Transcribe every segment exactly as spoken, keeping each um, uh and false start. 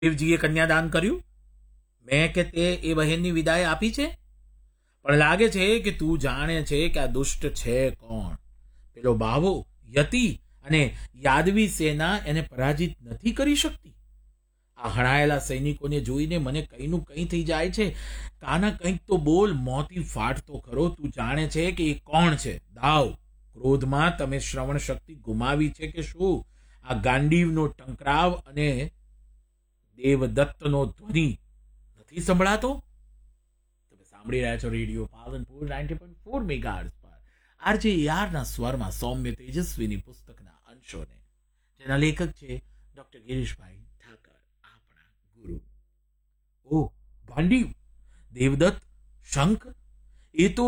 દેવજીએ કન્યાદાન કર્યું? મેં કે તે એ બહેનની વિદાય આપી છે? પણ લાગે છે કે તું જાણે છે કે આ દુષ્ટ છે કોણ. પેલો બાવો યતિ અને યાદવી સેના એને પરાજિત નથી કરી શકતી. આ હણાયેલા સૈનિકોને જોઈને મને કંઈનું કંઈ થઈ જાય છે. કાના કંઈક તો બોલ, મોતી ફાટતો ખરો. તું જાણે છે કે એ કોણ છે? દાવ, ક્રોધમાં તમે શ્રવણ શક્તિ ગુમાવી છે કે શું? આ ગાંડીવનો ટંકરાવ અને દેવદત્તનો ધ્વનિ નથી સંભળાતો? તમે સાંભળી રહ્યા છો radio Palanpur ninety point four megahertz પર આરજે યારના સ્વરમાં સૌમ્ય તેજસ્વીની પુસ્તકના અંશોને, જેના લેખક છે ડોક્ટર ગિરીશભાઈ ઠાકર, આપણા ગુરુ. ઓ ગાંડીવ, દેવદત્ત, શંખ, એ તો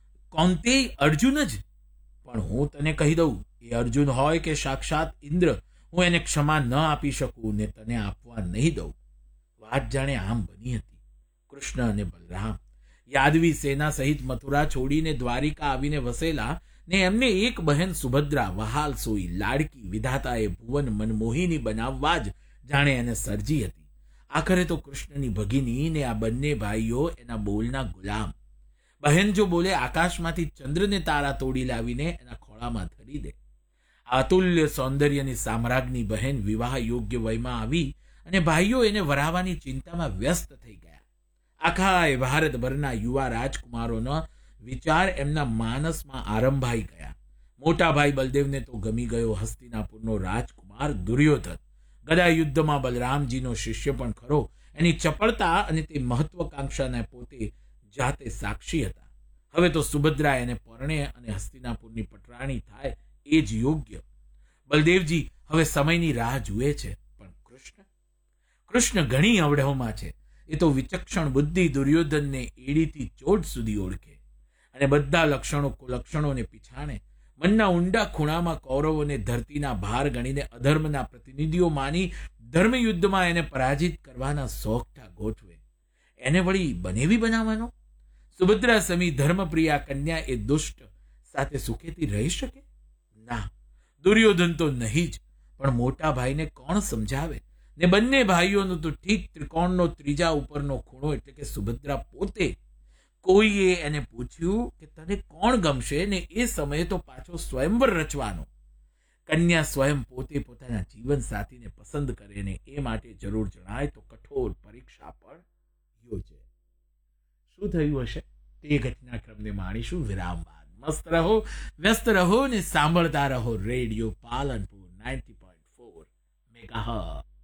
કૌંતેય અર્જુન જ. પણ હું તને કહી દઉં, એ અર્જુન હોય કે સાક્ષાત ઇન્દ્ર, હું એને ક્ષમા ન આપી શકું ને તને આપવા નહીં દઉં. વાત જાણે આમ બની હતી. કૃષ્ણ અને બલરામ યાદવી સેના સહિત મથુરા છોડીને દ્વારિકા આવીને વસેલા ને એમને એક બહેન સુભદ્રા વહાલ સોઈ લાડકી વિધાતાએ ભુવન મનમોહિની બનાવવા જ જાણે એને સર્જી હતી. આખરે તો કૃષ્ણની ભગિની ને આ બંને ભાઈઓ એના બોલના ગુલામ. બહેન જો બોલે આકાશમાંથી ચંદ્રને તારા તોડી લાવીને એના ખોળામાં ધરી દે. આ અતુલ્ય સૌંદર્યની સામ્રાજ્ઞી બહેન વિવાહ યોગ્ય વયમાં આવી અને ભાઈઓ એને વરાવવાની ચિંતામાં વ્યસ્ત થઈ ગયા. આખા ભારતભરના યુવા રાજકુમારોનો વિચાર એમના માનસમાં આરંભાઈ ગયા. મોટા ભાઈ બલદેવને તો ગમી ગયો હસ્તિનાપુરનો રાજકુમાર દુર્યોધન. ગદા યુદ્ધમાં બલરામજીનો શિષ્ય પણ ખરો. એની ચપળતા અને તે મહત્વકાંક્ષાને પોતે જાતે સાક્ષી હતા. હવે તો સુભદ્રા એને પરણે અને હસ્તિનાપુરની પટરાણી થાય એ જ યોગ્ય. બલદેવજી હવે સમયની રાહ જુએ છે. પણ કૃષ્ણ કૃષ્ણ ઘણી અવઢવમાં છે. એ તો વિચક્ષણ બુદ્ધિ દુર્યોધનને એડીથી ચોટ સુધી ઓળખે અને બધા લક્ષણો કુલક્ષણોને પીછાણે. મનના ઊંડા ખૂણામાં કૌરવોને ધરતીના ભાર ગણીને અધર્મના પ્રતિનિધિઓ માની ધર્મયુદ્ધમાં એને પરાજિત કરવાના સોગઠા ગોઠવે. એને વળી બનેવી બનાવવાનો? સુભદ્રા સમી ધર્મપ્રિયા કન્યા એ દુષ્ટ સાથે સુખેથી રહી શકે? ના, દુર્યોધન તો નહીં જ. પણ મોટા ભાઈને કોણ સમજાવે? ને બંને ભાઈઓનો તો ઠીક ત્રિકોણનો ત્રીજા ઉપરનો ખૂણો એટલે કે સુભદ્રા પોતે. કોઈએ એને પૂછ્યું કે તને કોણ ગમશે, ને એ સમયે તો પાછો સ્વયંવર રચવાનો. કન્યા સ્વયં પોતે પોતાના જીવન સાથીને પસંદ કરે ને એ માટે જરૂર જણાય તો કઠોર પરીક્ષા પણ યોજે. શું થયું હશે તે ઘટનાક્રમને માણીશું વિરામ બાદ. મસ્ત રહો, વ્યસ્ત રહો ને સાંભળતા રહો radio Palanpur ninety point four megahertz.